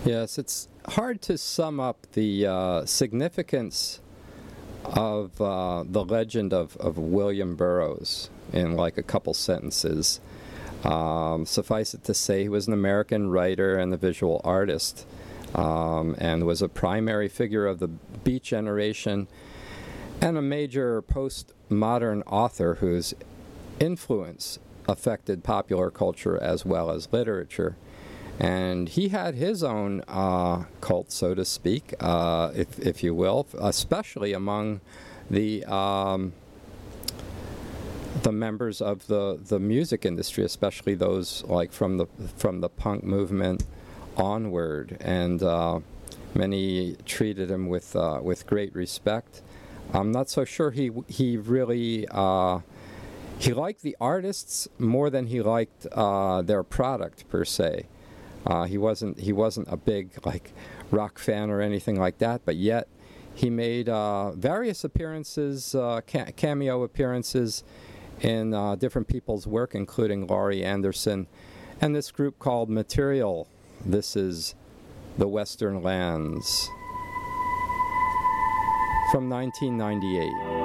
Yes, it's hard to sum up the significance of the legend of William Burroughs in like a couple sentences. Suffice it to say, he was an American writer and a visual artist, and was a primary figure of the Beat generation and a major postmodern author whose influence affected popular culture as well as literature. And he had his own cult, so to speak, if you will, especially among the members of the music industry, especially those like from the punk movement onward. And many treated him with great respect. I'm not so sure he really he liked the artists more than he liked their product per se. He wasn't a big like rock fan or anything like that, but yet he made various appearances, cameo appearances in different people's work, including Laurie Anderson and this group called Material. This is The Western Lands from 1998.